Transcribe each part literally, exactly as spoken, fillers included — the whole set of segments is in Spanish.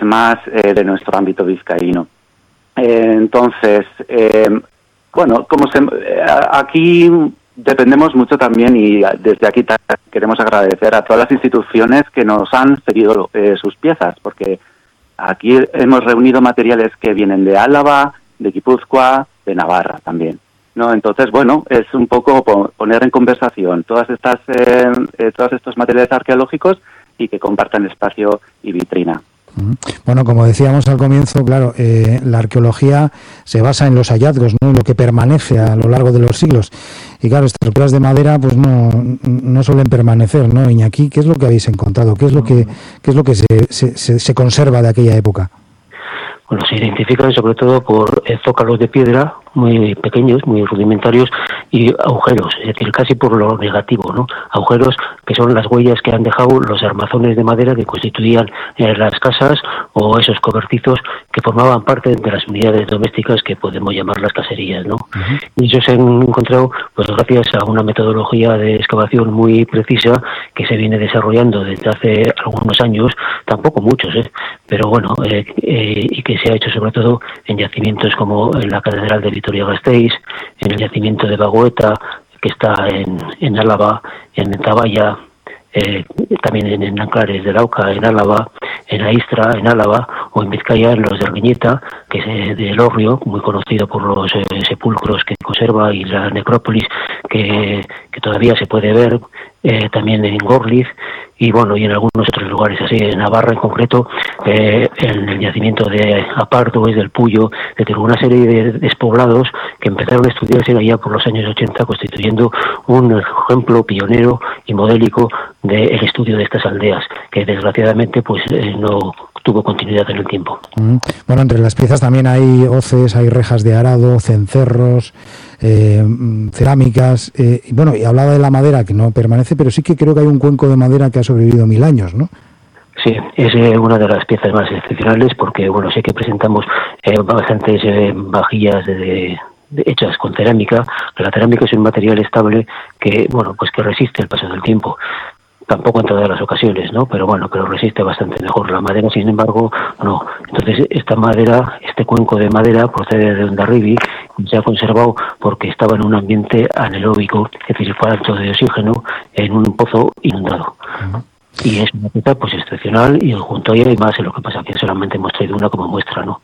más eh, de nuestro ámbito vizcaíno. Eh, entonces, eh, bueno, como se, eh, aquí dependemos mucho también, y desde aquí queremos agradecer a todas las instituciones que nos han cedido eh, sus piezas, porque aquí hemos reunido materiales que vienen de Álava, de Guipúzcoa, de Navarra también, ¿no? Entonces, bueno, es un poco poner en conversación todas estas eh, eh, todos estos materiales arqueológicos y que compartan espacio y vitrina. Bueno, como decíamos al comienzo, claro, eh, la arqueología se basa en los hallazgos, ¿no? En lo que permanece a lo largo de los siglos. Y claro, estructuras de madera pues no, no suelen permanecer, ¿no? Iñaki, ¿qué es lo que habéis encontrado? ¿Qué es lo que, qué es lo que se, se, se, se conserva de aquella época? Bueno, se identifican sobre todo por eh, zócalos de piedra muy pequeños, muy rudimentarios, y agujeros, es decir, casi por lo negativo, ¿no? Agujeros que son las huellas que han dejado los armazones de madera que constituían eh, las casas, o esos cobertizos que formaban parte de las unidades domésticas que podemos llamar las caserías, ¿no? Uh-huh. Y ellos se han encontrado, pues gracias a una metodología de excavación muy precisa que se viene desarrollando desde hace algunos años, tampoco muchos, ¿eh? Pero bueno, eh, eh, y que se ha hecho sobre todo en yacimientos como en la Catedral de Vitoria-Gasteiz, en el yacimiento de Bagoeta, que está en, en Álava, en Taballa, eh, también en, en Anclares de Lauca, en Álava, en Aistra, en Álava, o en Vizcaya, en los de Arguiñeta, que es de Elorrio, muy conocido por los eh, sepulcros que conserva, y la necrópolis que, que todavía se puede ver, eh, también en Gorliz, y bueno, y en algunos otros lugares así, en Navarra en concreto, eh, en el yacimiento de Aparto, es del Puyo, es decir, una serie de despoblados que empezaron a estudiarse allá por los años ochenta, constituyendo un ejemplo pionero y modélico del estudio de estas aldeas, que desgraciadamente pues eh, no tuvo continuidad en el tiempo. Mm. Bueno, entre las piezas también hay hoces, hay rejas de arado, cencerros, eh, cerámicas, eh, y bueno, y hablaba de la madera que no permanece, pero sí que creo que hay un cuenco de madera que ha sobrevivido mil años, ¿no? Sí, es eh, una de las piezas más excepcionales porque, bueno, sé que presentamos eh, bastantes eh, vajillas de, de, de hechas con cerámica. La cerámica es un material estable que, bueno, pues que resiste el paso del tiempo. Tampoco en todas las ocasiones, ¿no? Pero bueno, pero resiste bastante mejor. La madera, sin embargo, no. Entonces, esta madera, este cuenco de madera procede de Hondarribia y se ha conservado porque estaba en un ambiente anaeróbico, es decir, falto de oxígeno, en un pozo inundado. Uh-huh. Y es una pieza pues excepcional, y junto a ella hay más, en lo que pasa que solamente hemos traído una como muestra, ¿no?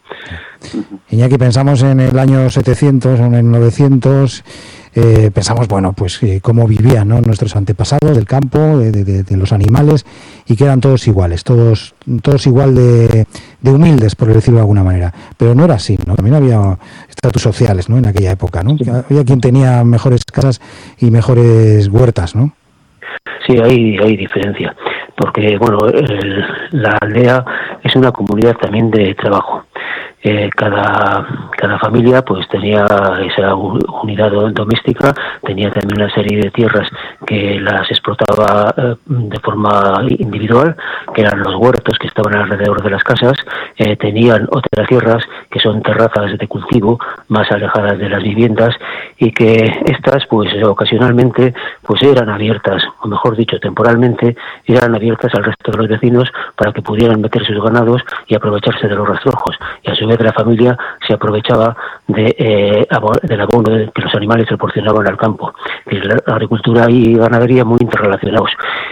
Iñaki, pensamos en el año setecientos o en el novecientos, eh, pensamos, bueno, pues eh, cómo vivían, ¿no?, nuestros antepasados del campo, de, de, de los animales, y que eran todos iguales, todos todos igual de, de humildes, por decirlo de alguna manera. Pero no era así, ¿no? También había estatus sociales, ¿no?, en aquella época, ¿no? Sí. Había quien tenía mejores casas y mejores huertas, ¿no? Sí, hay, hay diferencia, porque bueno, el, la aldea es una comunidad también de trabajo. Eh, cada cada familia pues tenía esa unidad doméstica, tenía también una serie de tierras que las explotaba eh, de forma individual, que eran los huertos que estaban alrededor de las casas. Eh, tenían otras tierras que son terrazas de cultivo más alejadas de las viviendas, y que estas pues ocasionalmente pues eran abiertas, o mejor dicho, temporalmente eran abiertas al resto de los vecinos para que pudieran meter sus ganados y aprovecharse de los rastrojos, y a su vez la familia se aprovechaba de eh, del abono que los animales proporcionaban al campo. La agricultura y ganadería muy interrelacionados.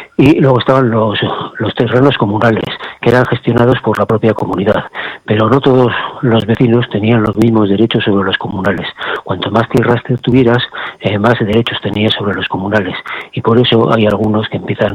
Y luego estaban los, los terrenos comunales, que eran gestionados por la propia comunidad, pero no todos los vecinos tenían los mismos derechos sobre los comunales. Cuanto más tierras tuvieras, eh, más derechos tenías sobre los comunales, y por eso hay algunos que empiezan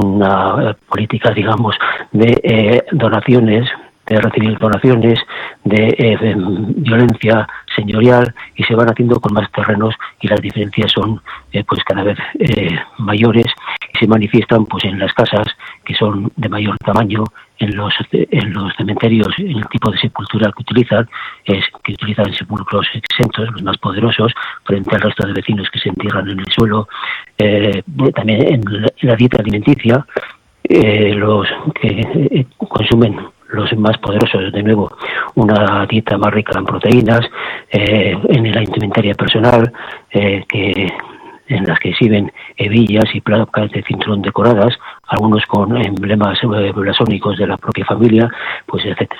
una política, digamos, de eh, donaciones, de recibir donaciones, de eh, violencia señorial, y se van haciendo con más terrenos, y las diferencias son eh, pues cada vez eh, mayores, y se manifiestan pues en las casas que son de mayor tamaño, en los en los cementerios, en el tipo de sepultura que utilizan, es que utilizan sepulcros exentos, los más poderosos, frente al resto de vecinos que se entierran en el suelo. Eh, también en la, en la dieta alimenticia, eh, los que eh, consumen los más poderosos, de nuevo, una dieta más rica en proteínas, eh, en la indumentaria personal, eh, que en las que exhiben hebillas y placas de cinturón decoradas, algunos con emblemas blasónicos de la propia familia, pues etcétera.